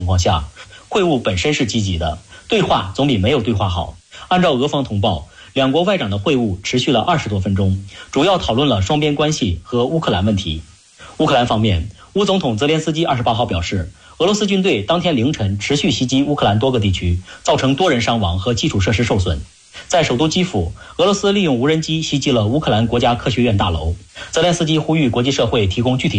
况下，会晤本身是积极的，对话总比没有对话好。按照俄方通报，两国外长的会晤持续了20多分钟，主要讨论了双边关系和乌克兰问题。乌克兰方面，乌总统泽连斯基28号表示，俄罗斯军队当天凌晨持续袭击乌克兰多个地区，造成多人伤亡和基础设施受损。在首都基辅，俄罗斯利用无人机袭击了乌克兰国家科学院大楼。泽连斯基呼吁国际社会提供具体